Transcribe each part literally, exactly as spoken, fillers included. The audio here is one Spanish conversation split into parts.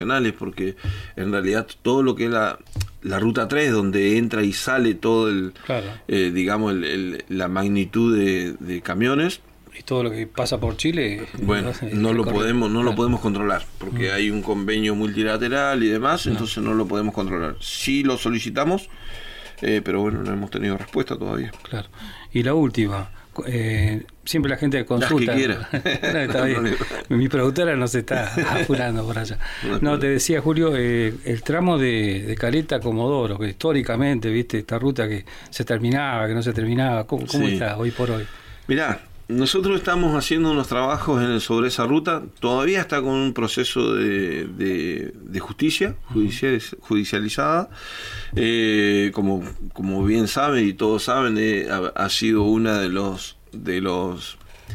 porque en realidad todo lo que es la, la ruta tres, donde entra y sale todo el, claro. eh, digamos, el, el, la magnitud de, de camiones, y todo lo que pasa por Chile, bueno, no lo podemos, no claro. lo podemos controlar, porque mm. hay un convenio multilateral y demás, no. entonces no lo podemos controlar. Sí lo solicitamos, eh, pero bueno, no hemos tenido respuesta todavía. Claro. Y la última. Eh, siempre la gente consulta. Las que quiera. No, está bien. Mi productora no se está apurando por allá. No, te decía, Julio, eh, el tramo de, de Caleta a Comodoro, que históricamente, viste, esta ruta que se terminaba, que no se terminaba, ¿cómo, cómo sí. está hoy por hoy? Mirá, nosotros estamos haciendo unos trabajos en, sobre esa ruta, todavía está con un proceso de, de, de justicia, judicial, judicializada, eh, como, como bien saben y todos saben, eh, ha, ha sido una de los, de los,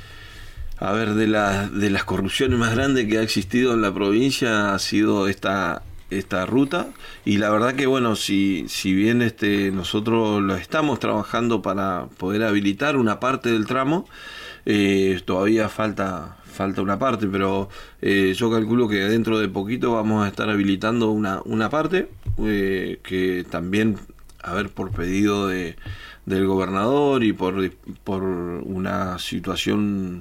a ver, de, la, de las corrupciones más grandes que ha existido en la provincia, ha sido esta esta ruta, y la verdad que bueno, si, si bien este nosotros lo estamos trabajando para poder habilitar una parte del tramo, eh, todavía falta falta una parte, pero eh, yo calculo que dentro de poquito vamos a estar habilitando una, una parte, eh, que también, a ver, por pedido de del gobernador y por, por una situación,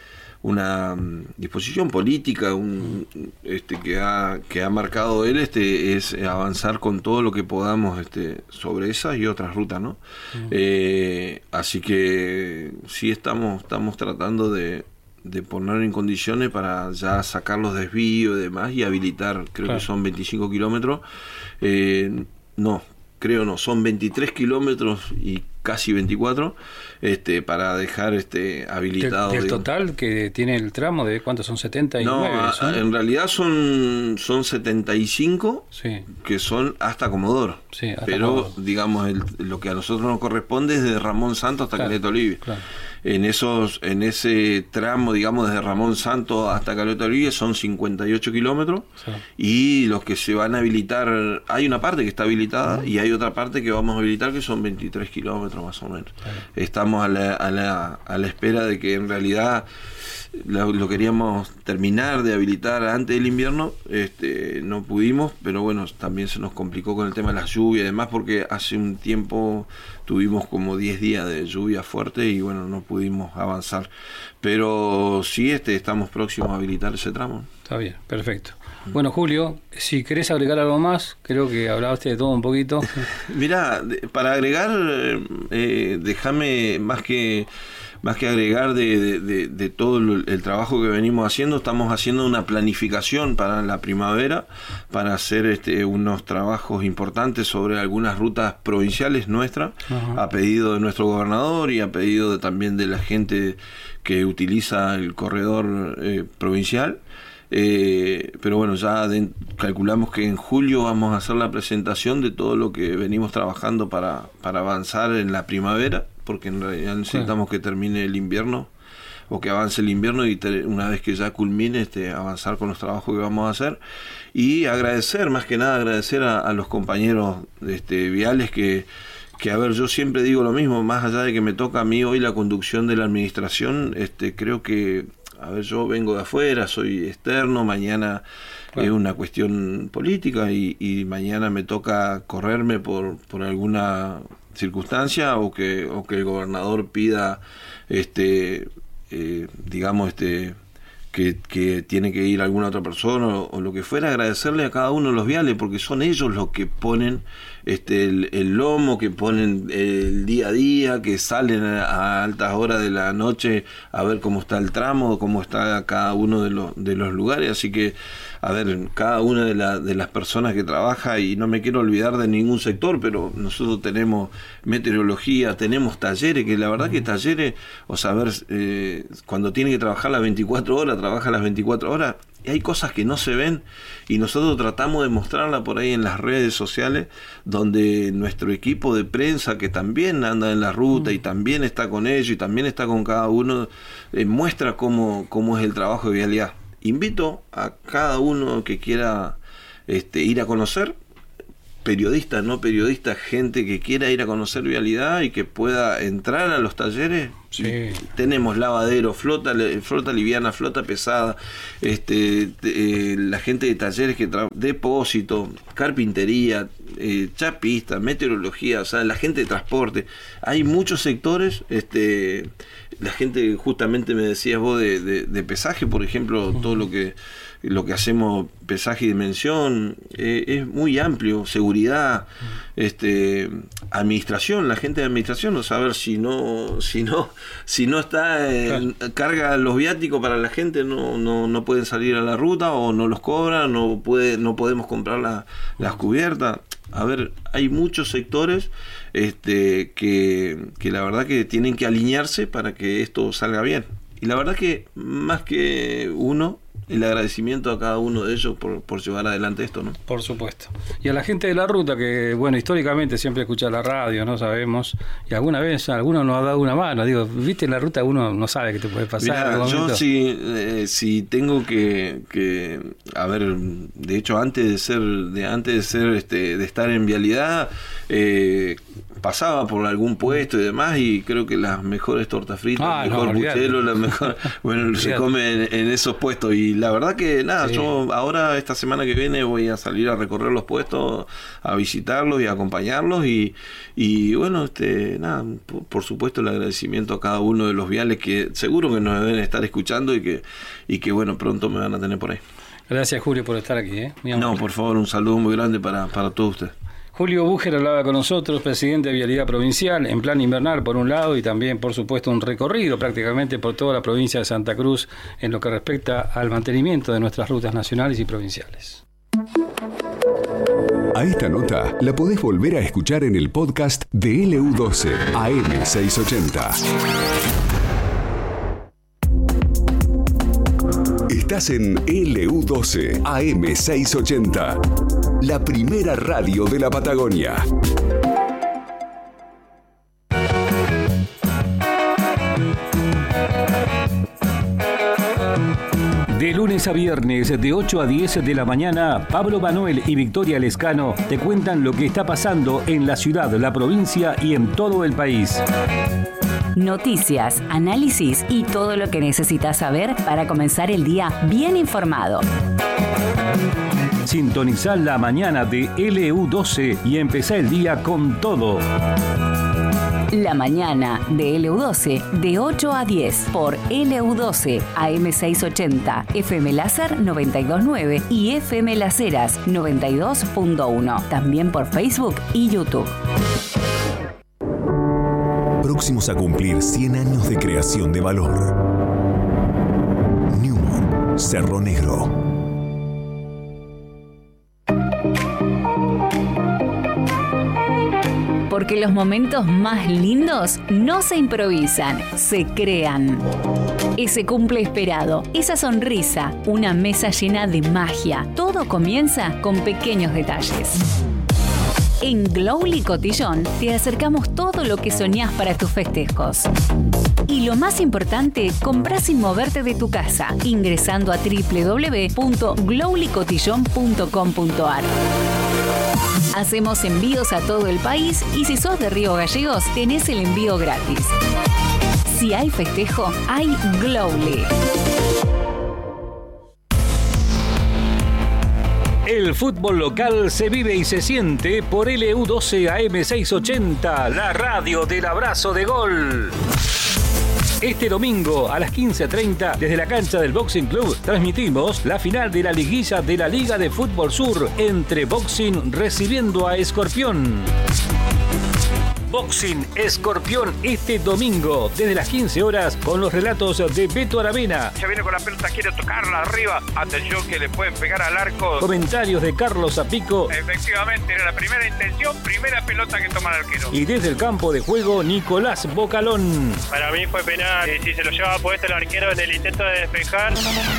una disposición política, un, este que ha que ha marcado él, este es avanzar con todo lo que podamos, este sobre esas y otras rutas, ¿no? Uh-huh. Eh, así que sí estamos estamos tratando de, de poner en condiciones para ya sacar los desvíos y demás y habilitar, creo claro. que son veinticinco kilómetros, eh, no, creo no, son veintitrés kilómetros y casi veinticuatro, este, para dejar este habilitado. ¿Del, del total que tiene el tramo de cuántos son? setenta y nueve. No, ¿son? En realidad son son setenta y cinco, sí. que son hasta Comodoro. Sí, hasta pero Comodoro. Digamos el, lo que a nosotros nos corresponde es de Ramón Santos hasta claro, Caleta Olivia. Claro. En esos, en ese tramo, digamos, desde Ramón Santos hasta Caleta Olivia son cincuenta y ocho kilómetros, sí. y los que se van a habilitar, hay una parte que está habilitada uh-huh. y hay otra parte que vamos a habilitar que son veintitrés kilómetros más o menos. Claro. Estamos a la, a, la, a la espera de que en realidad lo, lo queríamos terminar de habilitar antes del invierno, este, no pudimos, pero bueno, también se nos complicó con el tema de las lluvias y demás, porque hace un tiempo tuvimos como diez días de lluvia fuerte y bueno, no pudimos avanzar, pero sí este estamos próximos a habilitar ese tramo. Está bien, perfecto. Bueno, Julio, si querés agregar algo más, creo que hablaste de todo un poquito. Mirá, para agregar, eh, déjame más que más que agregar de, de, de, de todo el, el trabajo que venimos haciendo, estamos haciendo una planificación para la primavera, para hacer este, unos trabajos importantes sobre algunas rutas provinciales nuestras, uh-huh. a pedido de nuestro gobernador y a pedido de, también de la gente que utiliza el corredor eh, provincial. Eh, pero bueno, ya de, calculamos que en julio vamos a hacer la presentación de todo lo que venimos trabajando para, para avanzar en la primavera, porque en realidad necesitamos sí. que termine el invierno, o que avance el invierno, y te, una vez que ya culmine, este, avanzar con los trabajos que vamos a hacer. Y agradecer, más que nada agradecer a, a los compañeros este, viales que que a ver, yo siempre digo lo mismo, más allá de que me toca a mí hoy la conducción de la administración, este creo que, a ver, yo vengo de afuera, soy externo, mañana claro. es una cuestión política y, y mañana me toca correrme por, por alguna circunstancia, o que, o que el gobernador pida, este eh, digamos, este que, que tiene que ir alguna otra persona o, o lo que fuera. Agradecerle a cada uno de los viales, porque son ellos los que ponen este el, el lomo, que ponen el día a día, que salen a, a altas horas de la noche a ver cómo está el tramo, cómo está cada uno de los, de los lugares. Así que, a ver, cada una de, la, de las personas que trabaja, y no me quiero olvidar de ningún sector, pero nosotros tenemos meteorología, tenemos talleres, que la verdad que talleres, o saber, eh, cuando tiene que trabajar las veinticuatro horas, trabaja las veinticuatro horas, y hay cosas que no se ven, y nosotros tratamos de mostrarla por ahí en las redes sociales, donde nuestro equipo de prensa, que también anda en la ruta mm. y también está con ellos y también está con cada uno, eh, muestra cómo, cómo es el trabajo de vialidad. Invito a cada uno que quiera este, ir a conocer, periodistas, no periodistas, gente que quiera ir a conocer vialidad y que pueda entrar a los talleres. Sí. Tenemos lavadero, flota, flota liviana, flota pesada, este, eh, la gente de talleres que tra- depósito, carpintería, eh, chapista, meteorología, o sea, la gente de transporte. Hay muchos sectores, este, la gente, justamente me decías vos de, de, de pesaje, por ejemplo, uh-huh. todo lo que lo que hacemos, pesaje y dimensión, eh, es muy amplio, seguridad, este, administración, la gente de administración, no saber si no, si no, si no está en, claro. carga los viáticos para la gente, no, no, no pueden salir a la ruta o no los cobran, no puede, no podemos comprar la, las cubiertas. A ver, hay muchos sectores este, que, que la verdad que tienen que alinearse para que esto salga bien. Y la verdad que más que uno, el agradecimiento a cada uno de ellos por, por llevar adelante esto, ¿no? Por supuesto. Y a la gente de la ruta, que, bueno, históricamente siempre escucha la radio, ¿no? Sabemos, y alguna vez alguno nos ha dado una mano. Digo, viste, en la ruta uno no sabe qué te puede pasar. Mirá, yo si, eh, si tengo que, que, a ver, de hecho, antes de ser, de antes de ser, este, de estar en vialidad, eh, pasaba por algún puesto y demás, y creo que las mejores tortas fritas, ah, el mejor no, buchelo, la mejor, bueno, se come en, en esos puestos. Y la verdad que nada, sí. yo ahora esta semana que viene voy a salir a recorrer los puestos, a visitarlos y a acompañarlos, y, y bueno, este, nada, por, por supuesto el agradecimiento a cada uno de los viales que seguro que nos deben estar escuchando y que, y que bueno, pronto me van a tener por ahí. Gracias, Julio, por estar aquí, ¿eh? No, por favor, un saludo muy grande para, para todos ustedes. Julio Búger hablaba con nosotros, presidente de Vialidad Provincial, en plan invernal por un lado, y también, por supuesto, un recorrido prácticamente por toda la provincia de Santa Cruz en lo que respecta al mantenimiento de nuestras rutas nacionales y provinciales. A esta nota la podés volver a escuchar en el podcast de L U doce A M seiscientos ochenta. Estás en L U doce A M seiscientos ochenta, la primera radio de la Patagonia. De lunes a viernes, de ocho a diez de la mañana, Pablo Manuel y Victoria Lescano te cuentan lo que está pasando en la ciudad, la provincia y en todo el país. Noticias, análisis y todo lo que necesitas saber para comenzar el día bien informado. Sintonizá la mañana de L U doce y empezá el día con todo. La mañana de L U doce de ocho a diez por L U doce A M seiscientos ochenta, F M Láser noventa y dos punto nueve y F M Las Heras noventa y dos punto uno. También por Facebook y YouTube. Próximos a cumplir cien años de creación de valor. Newmont, Cerro Negro. Porque los momentos más lindos no se improvisan, se crean. Ese cumple esperado, esa sonrisa, una mesa llena de magia. Todo comienza con pequeños detalles. En Glowly Cotillón te acercamos todo lo que soñás para tus festejos. Y lo más importante, comprás sin moverte de tu casa, ingresando a doble u doble u doble u punto glowly cotillón punto com punto a r. Hacemos envíos a todo el país y si sos de Río Gallegos, tenés el envío gratis. Si hay festejo, hay Glowly. El fútbol local se vive y se siente por L U doce A M seiscientos ochenta, la radio del abrazo de gol. Este domingo a las quince treinta, desde la cancha del Boxing Club, transmitimos la final de la liguilla de la Liga de Fútbol Sur entre Boxing recibiendo a Escorpión. Boxing Escorpión este domingo desde las quince horas con los relatos de Beto Aravena. Ya viene con la pelota, quiere tocarla arriba. Atención que le pueden pegar al arco. Comentarios de Carlos Zapico. Efectivamente, era la primera intención, primera pelota que toma el arquero. Y desde el campo de juego, Nicolás Bocalón. Para mí fue penal. Y si se lo llevaba puesto el arquero en el intento de despejar.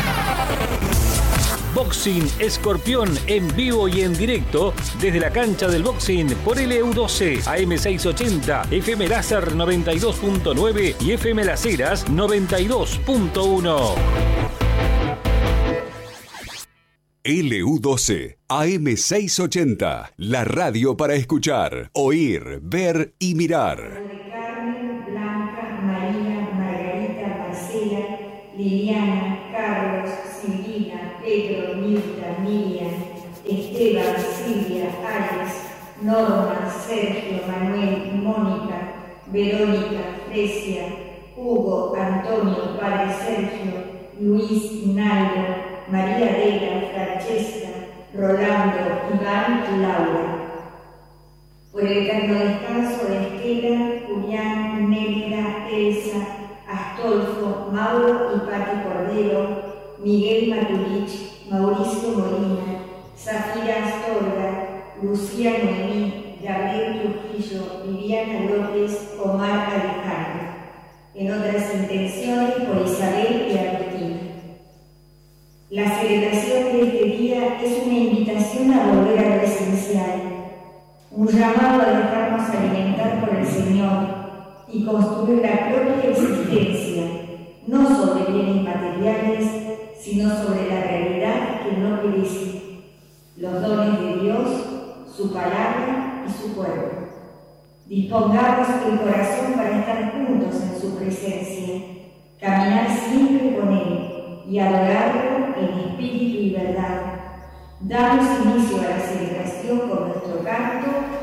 Boxing Escorpión en vivo y en directo desde la cancha del Boxing por L U doce A M seiscientos ochenta, F M Láser noventa y dos punto nueve y F M Las Heras noventa y dos punto uno. L U doce, A M seiscientos ochenta, la radio para escuchar, oír, ver y mirar. Carmen, Blanca, María, Margarita, Marcela, Liliana, Carlos, Silvina, Pedro, Mirta, Miriam, Esteban, Silvia, Alex, Norma, Sergio, Manuel, Mónica, Verónica, Fresia, Hugo, Antonio, Padre Sergio, Luis, Nairo, María Adela, Francesca, Rolando, Iván, Laura. Por el eterno descanso de Estela, Julián, Nelda, Elsa, Astolfo, Mauro y Pati Cordero, Miguel Matulich, Mauricio Molina, Zafira Astorga, Lucía Noemí, Gabriel Trujillo, Viviana López, Omar Alejandro. En otras intenciones por Isabel y Agustina. La celebración de este día es una invitación a volver a lo esencial, un llamado a dejarnos alimentar por el Señor y construir la propia existencia, no sobre bienes materiales, sino sobre la realidad que no perece, los dones de Dios, su palabra y su cuerpo. Dispongamos el corazón para estar juntos en su presencia, caminar siempre con Él y adorarlo en espíritu y verdad. Damos inicio a la celebración con nuestro canto